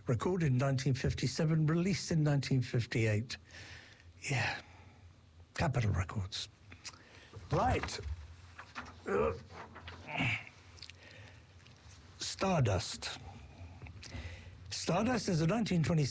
recorded in 1957, released in 1958. Yeah, Capitol Records. Right. Stardust. Stardust is a 1927